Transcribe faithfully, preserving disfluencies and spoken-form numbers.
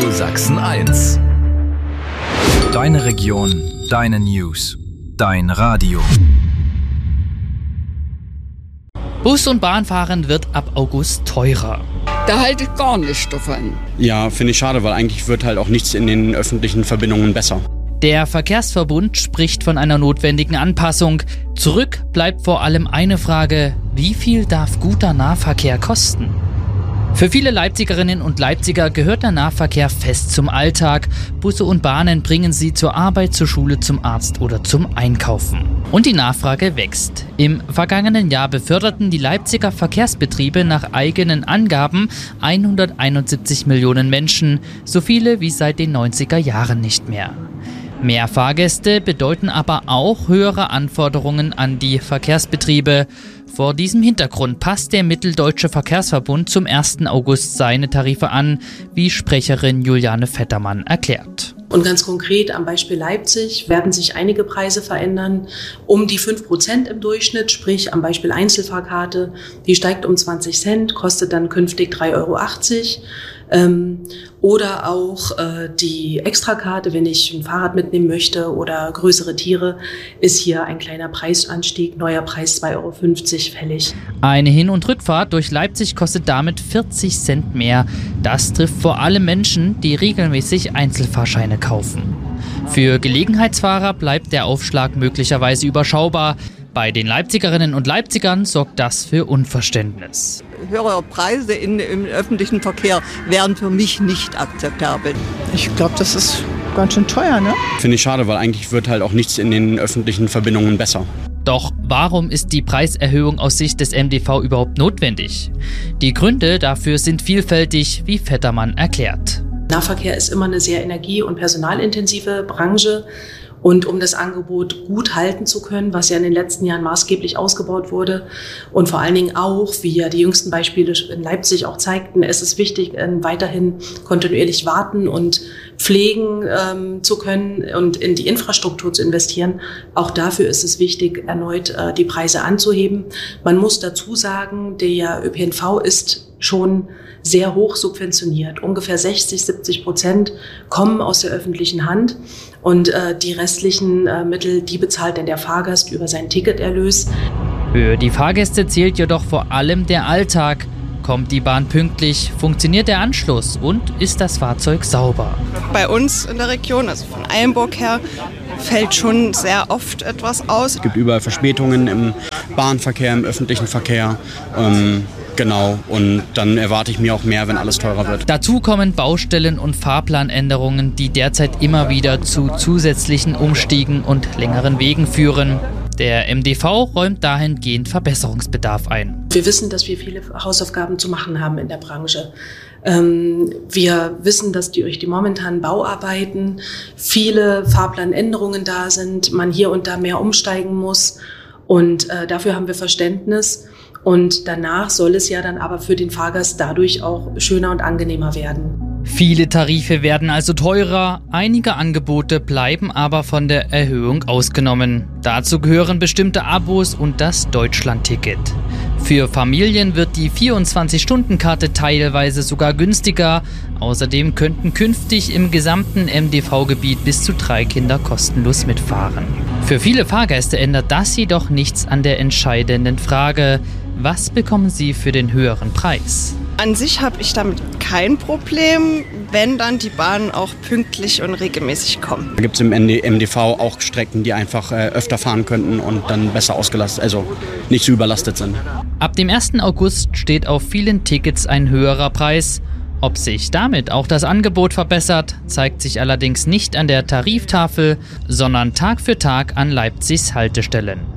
Radio Sachsen eins. Deine Region, deine News, dein Radio. Bus- und Bahnfahren wird ab August teurer. Da halte ich gar nichts davon. Ja, finde ich schade, weil eigentlich wird halt auch nichts in den öffentlichen Verbindungen besser. Der Verkehrsverbund spricht von einer notwendigen Anpassung. Zurück bleibt vor allem eine Frage: Wie viel darf guter Nahverkehr kosten? Für viele Leipzigerinnen und Leipziger gehört der Nahverkehr fest zum Alltag. Busse und Bahnen bringen sie zur Arbeit, zur Schule, zum Arzt oder zum Einkaufen. Und die Nachfrage wächst. Im vergangenen Jahr beförderten die Leipziger Verkehrsbetriebe nach eigenen Angaben hunderteinundsiebzig Millionen Menschen, so viele wie seit den neunziger Jahren nicht mehr. Mehr Fahrgäste bedeuten aber auch höhere Anforderungen an die Verkehrsbetriebe. Vor diesem Hintergrund passt der Mitteldeutsche Verkehrsverbund zum ersten August seine Tarife an, wie Sprecherin Juliane Vettermann erklärt. Und ganz konkret am Beispiel Leipzig werden sich einige Preise verändern, um die fünf Prozent im Durchschnitt, sprich am Beispiel Einzelfahrkarte, die steigt um zwanzig Cent, kostet dann künftig drei Euro achtzig. Ähm, oder auch äh, die Extrakarte, wenn ich ein Fahrrad mitnehmen möchte oder größere Tiere, ist hier ein kleiner Preisanstieg, neuer Preis zwei Euro fünfzig fällig. Eine Hin- und Rückfahrt durch Leipzig kostet damit vierzig Cent mehr. Das trifft vor allem Menschen, die regelmäßig Einzelfahrscheine kaufen. Für Gelegenheitsfahrer bleibt der Aufschlag möglicherweise überschaubar. Bei den Leipzigerinnen und Leipzigern sorgt das für Unverständnis. Höhere Preise in, im öffentlichen Verkehr wären für mich nicht akzeptabel. Ich glaube, das ist ganz schön teuer, ne? Finde ich schade, weil eigentlich wird halt auch nichts in den öffentlichen Verbindungen besser. Doch warum ist die Preiserhöhung aus Sicht des M D V überhaupt notwendig? Die Gründe dafür sind vielfältig, wie Vettermann erklärt. Nahverkehr ist immer eine sehr energie- und personalintensive Branche. Und um das Angebot gut halten zu können, was ja in den letzten Jahren maßgeblich ausgebaut wurde und vor allen Dingen auch, wie ja die jüngsten Beispiele in Leipzig auch zeigten, ist es wichtig, weiterhin kontinuierlich warten und pflegen ähm, zu können und in die Infrastruktur zu investieren. Auch dafür ist es wichtig, erneut äh, die Preise anzuheben. Man muss dazu sagen, der Ö P N V ist schon sehr hoch subventioniert. Ungefähr sechzig, siebzig Prozent kommen aus der öffentlichen Hand und äh, die restlichen äh, Mittel, die bezahlt dann der Fahrgast über seinen Ticketerlös. Für die Fahrgäste zählt jedoch vor allem der Alltag. Kommt die Bahn pünktlich, funktioniert der Anschluss und ist das Fahrzeug sauber? Bei uns in der Region, also von Eilenburg her, fällt schon sehr oft etwas aus. Es gibt überall Verspätungen im Bahnverkehr, im öffentlichen Verkehr. Ähm Genau, und dann erwarte ich mir auch mehr, wenn alles teurer wird. Dazu kommen Baustellen und Fahrplanänderungen, die derzeit immer wieder zu zusätzlichen Umstiegen und längeren Wegen führen. Der M D V räumt dahingehend Verbesserungsbedarf ein. Wir wissen, dass wir viele Hausaufgaben zu machen haben in der Branche. Ähm, wir wissen, dass durch die momentanen Bauarbeiten viele Fahrplanänderungen da sind, man hier und da mehr umsteigen muss und äh, dafür haben wir Verständnis. Und danach soll es ja dann aber für den Fahrgast dadurch auch schöner und angenehmer werden. Viele Tarife werden also teurer, einige Angebote bleiben aber von der Erhöhung ausgenommen. Dazu gehören bestimmte Abos und das Deutschlandticket. Für Familien wird die vierundzwanzig-Stunden-Karte teilweise sogar günstiger. Außerdem könnten künftig im gesamten M D V-Gebiet bis zu drei Kinder kostenlos mitfahren. Für viele Fahrgäste ändert das jedoch nichts an der entscheidenden Frage: Was bekommen sie für den höheren Preis? An sich habe ich damit kein Problem, wenn dann die Bahnen auch pünktlich und regelmäßig kommen. Da gibt es im M D V auch Strecken, die einfach äh, öfter fahren könnten und dann besser ausgelastet, also nicht so überlastet sind. Ab dem ersten August steht auf vielen Tickets ein höherer Preis. Ob sich damit auch das Angebot verbessert, zeigt sich allerdings nicht an der Tariftafel, sondern Tag für Tag an Leipzigs Haltestellen.